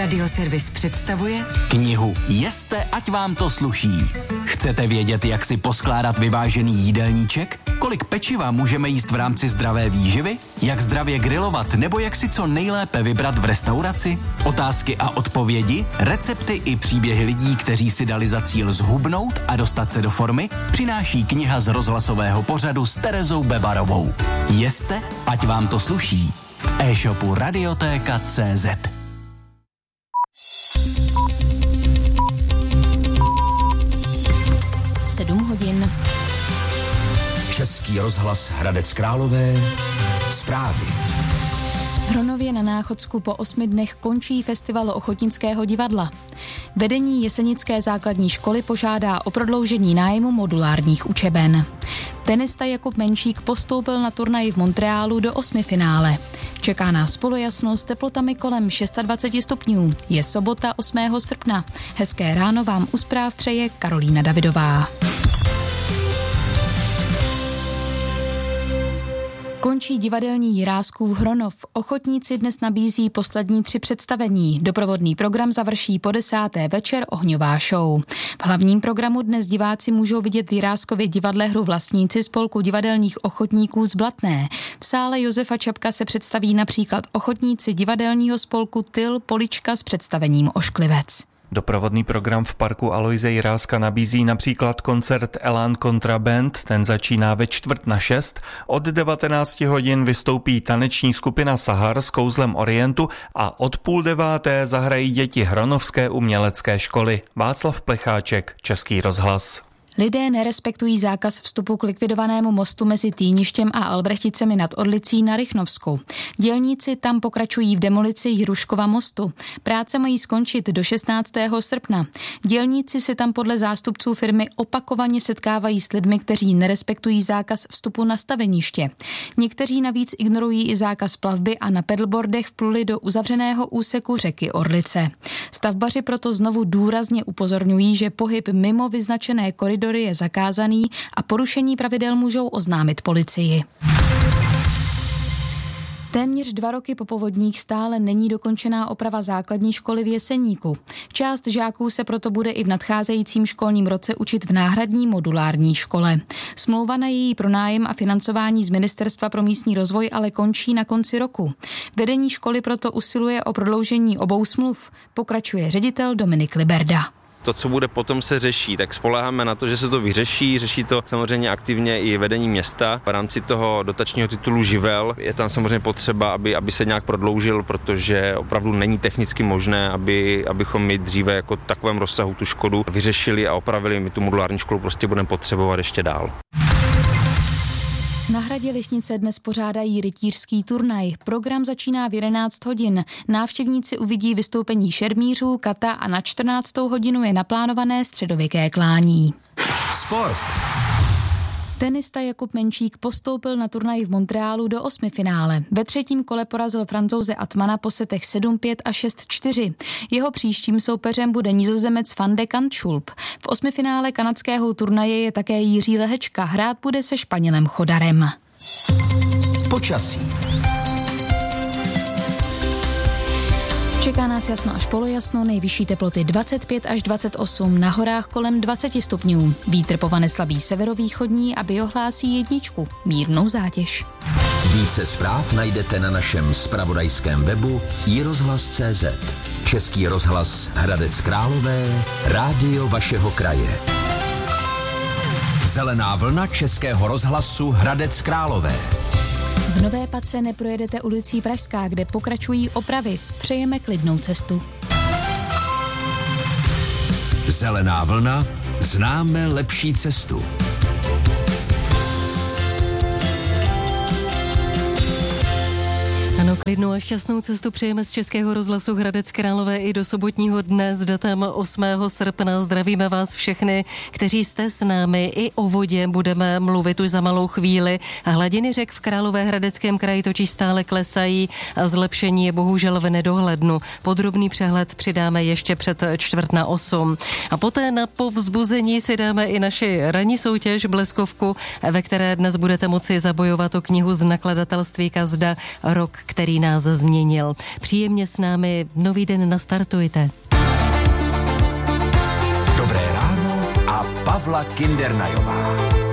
Radioservis představuje knihu Jeste, ať vám to sluší. Chcete vědět, jak si poskládat vyvážený jídelníček? Kolik pečiva můžeme jíst v rámci zdravé výživy? Jak zdravě grilovat nebo jak si co nejlépe vybrat v restauraci? Otázky a odpovědi, recepty i příběhy lidí, kteří si dali za cíl zhubnout a dostat se do formy, přináší kniha z rozhlasového pořadu s Terezou Bebarovou. Jeste, ať vám to sluší. V e-shopu Radiotéka.cz. hodin. Český rozhlas Hradec Králové. Zprávy. V Hronově na Náchodsku po 8 dnech končí festival ochotnického divadla. Vedení Jesenické základní školy požádá o prodloužení nájmu modulárních učeben. Tenista Jakub Menšík postoupil na turnaj v Montrealu do 8 finále. Čeká nás polojasno s teplotami kolem 26 stupňů. Je sobota 8. srpna. Hezké ráno vám u zpráv přeje Karolína Davidová. Končí divadelní Jiráskův Hronov. Ochotníci dnes nabízí poslední 3 představení. Doprovodný program završí po 10. večer ohňová show. V hlavním programu dnes diváci můžou vidět v Jiráskově divadle hru Vlastníci spolku divadelních ochotníků z Blatné. V sále Josefa Čapka se představí například ochotníci divadelního spolku Tyl Polička s představením Ošklivec. Doprovodný program v parku Aloise Jiráska nabízí například koncert Elan Kontraband, ten začíná ve 5:45. Od 19 hodin vystoupí taneční skupina Sahar s kouzlem Orientu a od 8:30 zahrají děti Hronovské umělecké školy. Václav Plecháček, Český rozhlas. Lidé nerespektují zákaz vstupu k likvidovanému mostu mezi Týništěm a Albrechticemi nad Orlicí na Rychnovsku. Dělníci tam pokračují v demolici Jiruškova mostu. Práce mají skončit do 16. srpna. Dělníci se tam podle zástupců firmy opakovaně setkávají s lidmi, kteří nerespektují zákaz vstupu na staveniště. Někteří navíc ignorují i zákaz plavby a na pedalboardech vpluli do uzavřeného úseku řeky Orlice. Stavbaři proto znovu důrazně upozorňují, že pohyb mimo vyznačené koridory je zakázaný a porušení pravidel můžou oznámit policii. Téměř 2 roky po povodních stále není dokončená oprava základní školy v Jeseníku. Část žáků se proto bude i v nadcházejícím školním roce učit v náhradní modulární škole. Smlouva na její pronájem a financování z Ministerstva pro místní rozvoj ale končí na konci roku. Vedení školy proto usiluje o prodloužení obou smluv, pokračuje ředitel Dominik Liberda. To, co bude potom, se řeší, tak spoléháme na to, že se to vyřeší. Řeší to samozřejmě aktivně i vedení města. V rámci toho dotačního titulu Živel je tam samozřejmě potřeba, aby se nějak prodloužil, protože opravdu není technicky možné, abychom my dříve jako takovém rozsahu tu škodu vyřešili a opravili. My tu modulární školu prostě budeme potřebovat ještě dál. Na hradě Lichnice dnes pořádají rytířský turnaj. Program začíná v 11 hodin. Návštěvníci uvidí vystoupení šermířů, kata a na 14. hodinu je naplánované středověké klání. Sport. Tenista Jakub Menšík postoupil na turnaj v Montrealu do 8 finále. Ve 3. kole porazil Francouze Atmana po setech 7-5 a 6-4. Jeho příštím soupeřem bude Nizozemec Van de Kantschulp. V 8 finále kanadského turnaje je také Jiří Lehečka. Hrát bude se Španělem Chodarem. Počasí. Čeká nás jasno až polojasno, nejvyšší teploty 25 až 28, na horách kolem 20 stupňů. Vítr povane slabý severovýchodní a biohlásí 1, mírnou zátěž. Více zpráv najdete na našem zpravodajském webu iRozhlas.cz. Český rozhlas Hradec Králové, rádio vašeho kraje. Zelená vlna Českého rozhlasu Hradec Králové. V Nové Pace neprojedete ulicí Pražská, kde pokračují opravy. Přejeme klidnou cestu. Zelená vlna, známe lepší cestu. Ano, klidnou a šťastnou cestu přejeme z Českého rozhlasu Hradec Králové i do sobotního dne s datem 8. srpna. Zdravíme vás všechny, kteří jste s námi. I o vodě budeme mluvit už za malou chvíli. Hladiny řek v Královéhradeckém kraji totiž stále klesají a zlepšení je bohužel v nedohlednu. Podrobný přehled přidáme ještě před 7:45. A poté na povzbuzení si dáme i naši ranní soutěž Bleskovku, ve které dnes budete moci zabojovat o knihu z nakladatelství Kazda Rok, který který nás změnil. Příjemně s námi nový den nastartujte. Dobré ráno a Pavla Kindernajová.